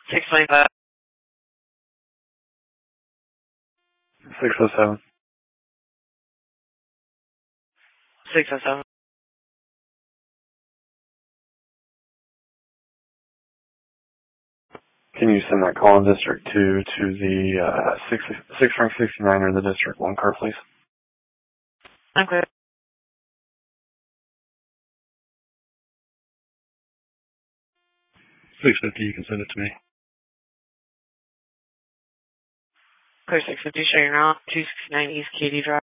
625. 607. 607. Can you send that call in District 2 to the 6 rank 69 or the District 1 car, please? Okay. 650, you can send it to me. Clear 650, shutting around 269 East Katy Drive.